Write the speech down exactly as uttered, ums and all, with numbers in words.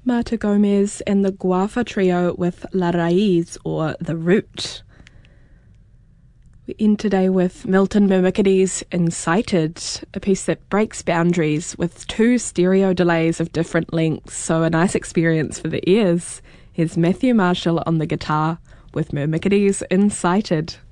Marta Gomez and the Guafa Trio with La Raíz, or The Root. We end today with Milton Mimikides' Incited, a piece that breaks boundaries with two stereo delays of different lengths, so a nice experience for the ears. Here's Matthew Marshall on the guitar with Mimikides' Incited.